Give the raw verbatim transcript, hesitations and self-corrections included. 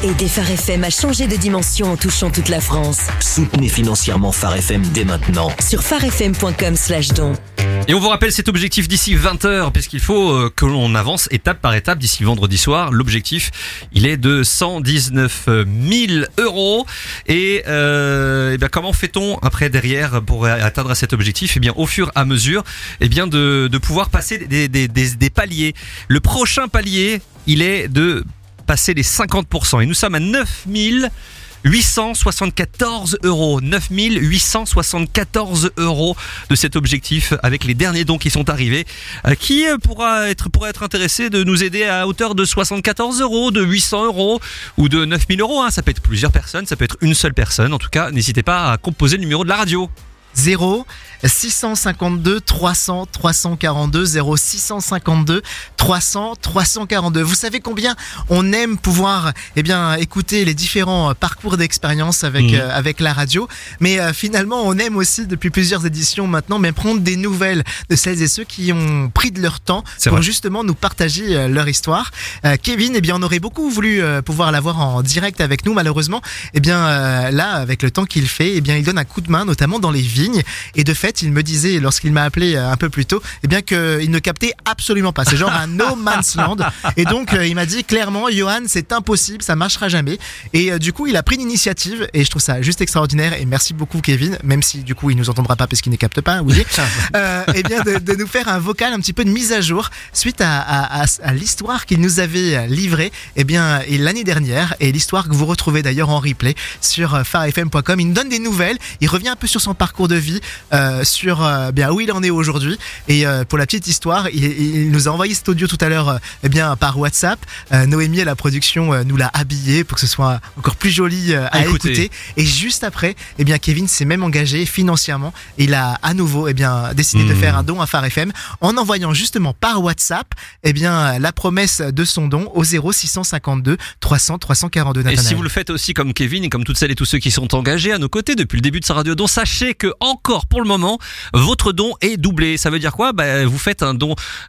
Aider Phare F M à changer de dimension en touchant toute la France. Soutenez financièrement Phare F M dès maintenant. Sur pharefm point com slash don. Et on vous rappelle cet objectif d'ici vingt heures, puisqu'il faut euh, que l'on avance étape par étape d'ici vendredi soir. L'objectif, il est de cent dix-neuf mille euros. Et, euh, et bien, comment fait-on après derrière pour atteindre cet objectif? Et bien, au fur et à mesure, et bien de, de pouvoir passer des, des, des, des paliers. Le prochain palier, il est de passer les cinquante pour cent. Et nous sommes à neuf mille huit cent soixante-quatorze euros. neuf mille huit cent soixante-quatorze euros de cet objectif avec les derniers dons qui sont arrivés. Euh, qui pourra être, pourra être intéressé de nous aider à hauteur de soixante-quatorze euros, de huit cents euros ou de neuf mille euros. Hein. Ça peut être plusieurs personnes, ça peut être une seule personne. En tout cas, n'hésitez pas à composer le numéro de la radio. zéro six cent cinquante-deux trois cents trois cent quarante-deux zéro six cent cinquante-deux trois cents trois cent quarante-deux. Vous savez combien on aime pouvoir eh bien écouter les différents parcours d'expérience avec mmh. euh, avec la radio, mais euh, finalement on aime aussi depuis plusieurs éditions maintenant mais prendre des nouvelles de celles et ceux qui ont pris de leur temps C'est pour vrai. justement nous partager euh, leur histoire. Euh, Kevin, eh bien on aurait beaucoup voulu euh, pouvoir l'avoir en direct avec nous, malheureusement eh bien euh, là avec le temps qu'il fait, eh bien il donne un coup de main notamment dans les vignes. Et de fait, il me disait, lorsqu'il m'a appelé un peu plus tôt, eh bien qu'il ne captait absolument pas. C'est genre un no man's land. Et donc, il m'a dit clairement, Johan, c'est impossible, ça marchera jamais. Et du coup, il a pris l'initiative et je trouve ça juste extraordinaire. Et merci beaucoup, Kevin, même si du coup, il nous entendra pas parce qu'il ne capte pas, oui. euh, eh bien, de, de nous faire un vocal un petit peu de mise à jour suite à, à, à, à l'histoire qu'il nous avait livrée, eh bien, et l'année dernière, et l'histoire que vous retrouvez d'ailleurs en replay sur pharefm point com. Il nous donne des nouvelles. Il revient un peu sur son parcours de vie. Euh, sur euh, bien où il en est aujourd'hui et euh, pour la petite histoire il, il nous a envoyé cet audio tout à l'heure euh, eh bien par WhatsApp. euh, Noémie à la production euh, nous l'a habillé pour que ce soit encore plus joli euh, à écouter. écouter et juste après eh bien Kevin s'est même engagé financièrement et il a à nouveau eh bien décidé mmh. de faire un don à Phare F M en envoyant justement par WhatsApp eh bien la promesse de son don au zéro six cent cinquante-deux trois cents trois cent quarante-deux. Et si vous le faites aussi comme Kevin et comme toutes celles et tous ceux qui sont engagés à nos côtés depuis le début de sa radio don, sachez que encore pour le moment votre don est doublé. Ça veut dire quoi? Bah, vous faites un don